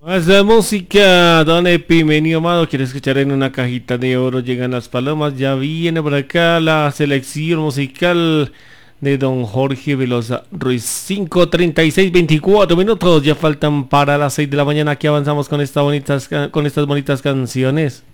Más de música, don Epimenio Amado, quiere escuchar en una cajita de oro, llegan las palomas, ya viene por acá la selección musical de don Jorge Velosa Ruiz. 5:36, 24 minutos, ya faltan para las 6 de la mañana, aquí avanzamos con estas bonitas canciones.